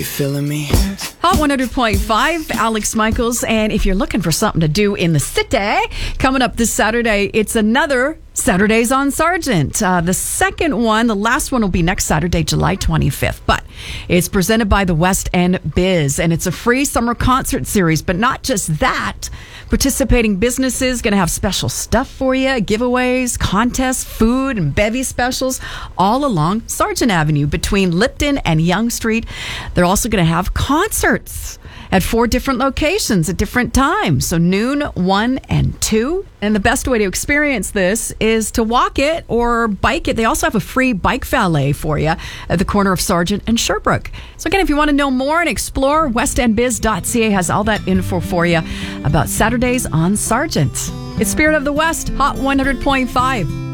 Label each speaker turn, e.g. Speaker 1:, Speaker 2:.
Speaker 1: You feeling me?
Speaker 2: Hot 100.5, Alex Michaels. And if you're looking for something to do in the city, coming up this Saturday, it's another Saturdays on Sargent. The second one, the last one will be next Saturday, July 25th. But it's presented by the West End Biz, and it's a free summer concert series. But not just that. Participating businesses going to have special stuff for you, giveaways, contests, food, and bevy specials all along Sargent Avenue between Lipton and Yonge Street. They're also going to have concerts at 4 different locations at different times. So noon, 1, and 2. And the best way to experience this is to walk it or bike it. They also have a free bike valet for you at the corner of Sargent and Sherbrooke. So again, if you want to know more and explore, westendbiz.ca has all that info for you about Saturdays on Sargent. It's Spirit of the West, Hot 100.5.